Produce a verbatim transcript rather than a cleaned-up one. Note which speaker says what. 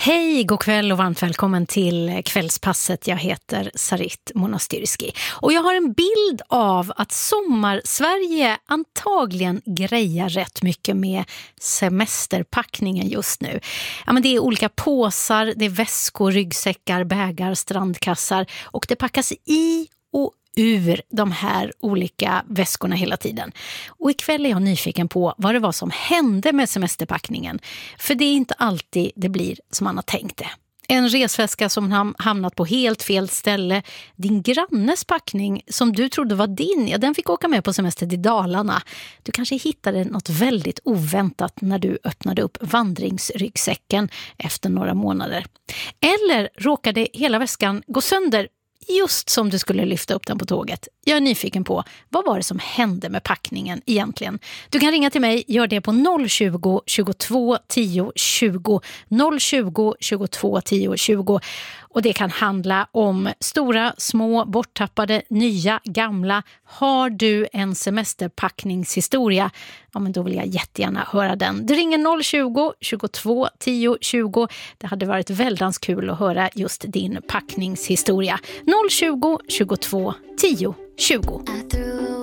Speaker 1: Hej, god kväll och varmt välkommen till kvällspasset. Jag heter Sarit Monastyrski och jag har en bild av att sommar-Sverige antagligen grejar rätt mycket med semesterpackningen just nu. Ja, men det är olika påsar, det är väskor, ryggsäckar, bägar, strandkassar och det packas i och ur de här olika väskorna hela tiden. Och ikväll är jag nyfiken på vad det var som hände med semesterpackningen. För det är inte alltid det blir som man har tänkt det. En resväska som ham- hamnat på helt fel ställe. Din grannes packning som du trodde var din, ja, den fick åka med på semester till Dalarna. Du kanske hittade något väldigt oväntat när du öppnade upp vandringsryggsäcken efter några månader. Eller råkade hela väskan gå sönder just som du skulle lyfta upp den på tåget. Jag är nyfiken på, vad var det som hände med packningen egentligen? Du kan ringa till mig, gör det på noll tjugo, tjugotvå, tio, tjugo. noll tjugo, tjugotvå, tio, tjugo. Och det kan handla om stora, små, borttappade, nya, gamla. Har du en semesterpackningshistoria? Ja, men då vill jag jättegärna höra den. Du ringer noll tjugo, tjugotvå, tio, tjugo. Det hade varit väldans kul att höra just din packningshistoria. noll tjugo, tjugotvå, tio, tjugo.